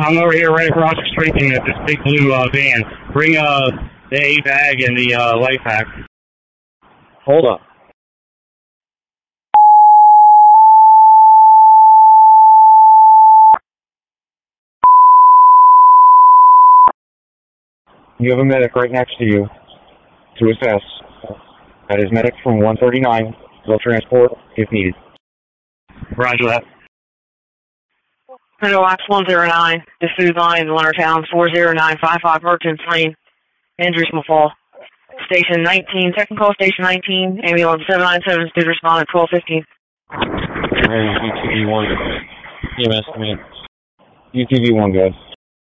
I'm over here right across the street at this big blue van. Bring the A-bag and the life pack. Hold up. You have a medic right next to you to assess. That is medic from 139. They'll transport if needed. Roger that. Hello, Wax 109. This is line Leonardtown 40955 Merchants Lane, Andrew Small Fall. Station 19, technical station 19, ambulance 797 did respond at 12:15. UTV 1. EMS command. UTV 1, guys.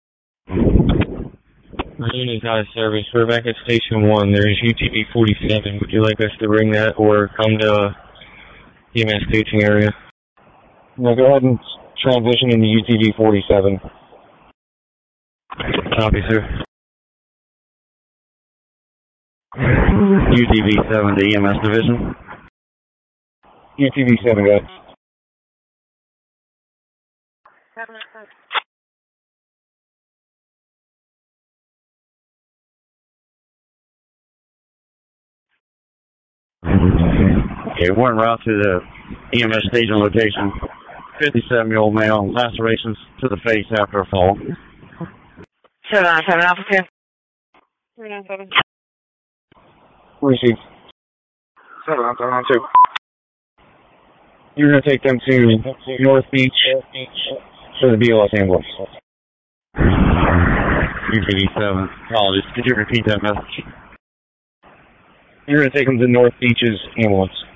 Unit service. We're back at Station 1. There is UTV 47. Would you like us to bring that or come to EMS staging area? No, go ahead and transition into UTV 47. Copy, sir. UTV 7 to EMS division. UTV 7, guys. Okay, we're en route to the EMS staging location. 57-year-old male, lacerations to the face after a fall. 797 Alpha 10. 397. Receive. 792. You're going to take them to North Beach for the BLS ambulance. UTV 7. Apologies. Could you repeat that message? You're going to take them to North Beach's ambulance.